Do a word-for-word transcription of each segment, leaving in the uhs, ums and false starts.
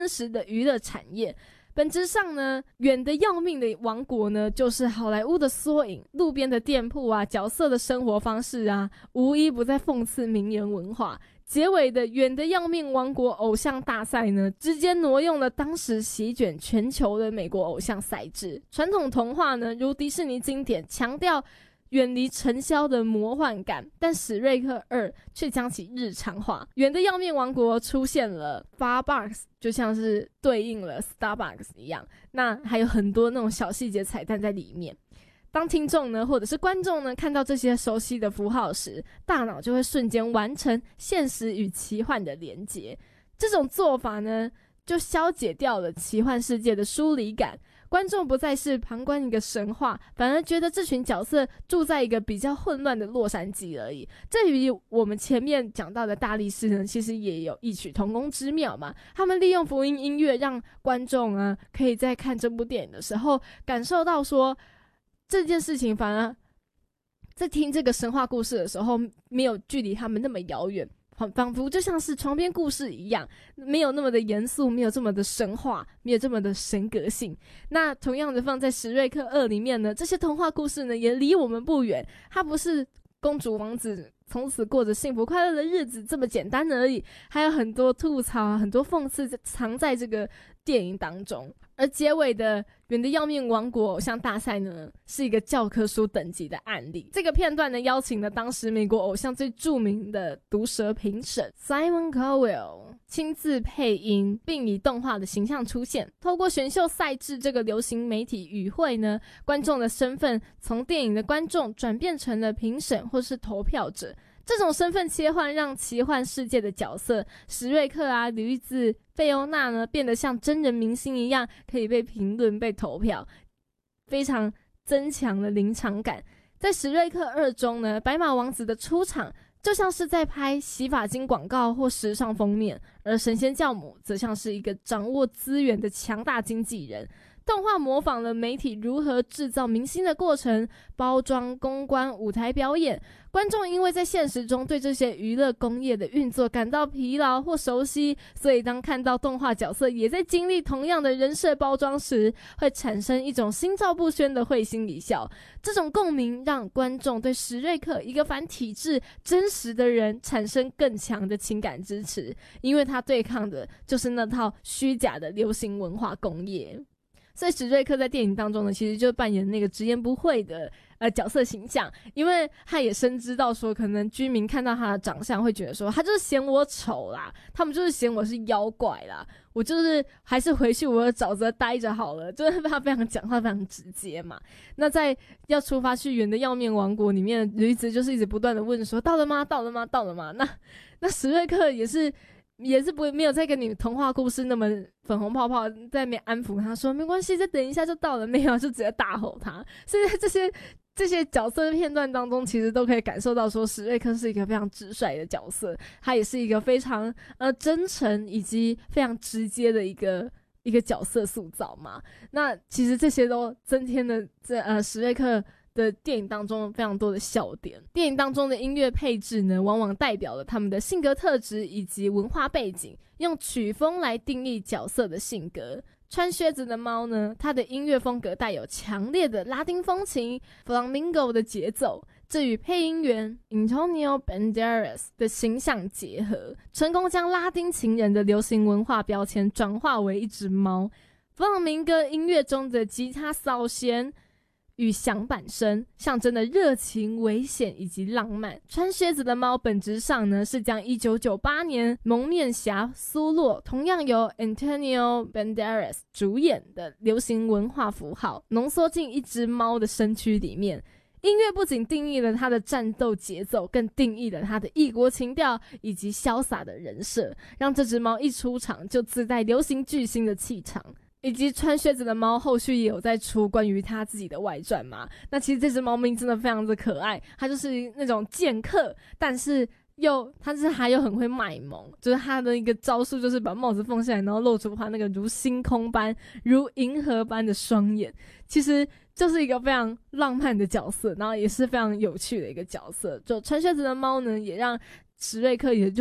真实的娱乐产业。本质上呢，远的要命的王国呢，就是好莱坞的缩影，路边的店铺啊，角色的生活方式啊，无一不在讽刺名人文化。结尾的远的要命王国偶像大赛呢，直接挪用了当时席卷全球的美国偶像赛制。传统童话呢，如迪士尼经典，强调远离尘嚣的魔幻感，但史瑞克二却将其日常化。远的要命王国出现了 Farbox， 就像是对应了 Starbucks 一样，那还有很多那种小细节彩蛋在里面。当听众呢，或者是观众呢，看到这些熟悉的符号时，大脑就会瞬间完成现实与奇幻的连结。这种做法呢，就消解掉了奇幻世界的疏离感。观众不再是旁观一个神话，反而觉得这群角色住在一个比较混乱的洛杉矶而已。这与我们前面讲到的大力士呢，其实也有异曲同工之妙嘛。他们利用福音音乐，让观众啊，可以在看这部电影的时候，感受到说这件事情反而在听这个神话故事的时候，没有距离他们那么遥远。仿佛就像是床边故事一样，没有那么的严肃，没有这么的神话，没有这么的神格性。那同样的放在史瑞克二里面呢，这些童话故事呢也离我们不远，它不是公主王子从此过着幸福快乐的日子这么简单而已，还有很多吐槽，很多讽刺藏在这个电影当中。而结尾的远的要命王国偶像大赛呢，是一个教科书等级的案例。这个片段呢，邀请了当时美国偶像最著名的毒舌评审 Simon Cowell 亲自配音，并以动画的形象出现。透过选秀赛制这个流行媒体语汇呢，观众的身份从电影的观众转变成了评审或是投票者。这种身份切换让奇幻世界的角色史瑞克啊、驴子、费欧娜呢，变得像真人明星一样，可以被评论、被投票，非常增强了临场感。在史瑞克二中呢，白马王子的出场就像是在拍洗发精广告或时尚封面，而神仙教母则像是一个掌握资源的强大经纪人。动画模仿了媒体如何制造明星的过程，包装、公关、舞台表演。观众因为在现实中对这些娱乐工业的运作感到疲劳或熟悉，所以当看到动画角色也在经历同样的人设包装时，会产生一种心照不宣的会心一笑。这种共鸣让观众对史瑞克一个反体制真实的人产生更强的情感支持，因为他对抗的就是那套虚假的流行文化工业。所以史瑞克在电影当中呢，其实就扮演那个直言不讳的呃角色形象，因为他也深知到说，可能居民看到他的长相会觉得说，他就是嫌我丑啦，他们就是嫌我是妖怪啦，我就是还是回去我的沼泽待着好了，就是他非常讲话非常直接嘛。那在要出发去远的要命王国里面，驴子就是一直不断的问说，到了吗？到了吗？到了吗？那那史瑞克也是。也是不没有再跟你童话故事那么粉红泡泡，在那边安抚他说没关系，再等一下就到了，没有就直接大吼他。所以在这些这些角色的片段当中，其实都可以感受到说史瑞克是一个非常直率的角色，他也是一个非常呃真诚以及非常直接的一个一个角色塑造嘛。那其实这些都增添了这呃史瑞克的电影当中非常多的笑点。电影当中的音乐配置呢，往往代表了他们的性格特质以及文化背景，用曲风来定义角色的性格。穿靴子的猫呢，它的音乐风格带有强烈的拉丁风情 Flamingo 的节奏，这与配音员 Antonio Banderas 的形象结合，成功将拉丁情人的流行文化标签转化为一只猫。弗朗明哥音乐中的吉他扫弦与响板声象征的热情、危险以及浪漫。穿靴子的猫本质上呢，是将一九九八年蒙面侠苏洛同样由 Antonio Banderas 主演的流行文化符号浓缩进一只猫的身躯里面。音乐不仅定义了他的战斗节奏，更定义了他的异国情调以及潇洒的人设，让这只猫一出场就自带流行巨星的气场。以及穿靴子的猫后续也有在出关于他自己的外传嘛，那其实这只猫咪真的非常的可爱，它就是那种剑客，但是又它是还又很会卖萌，就是它的一个招数就是把帽子放下来，然后露出它那个如星空般如银河般的双眼，其实就是一个非常浪漫的角色，然后也是非常有趣的一个角色。就穿靴子的猫呢，也让史瑞克也就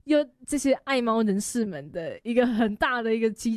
有这些爱猫人士们的一个很大的一个基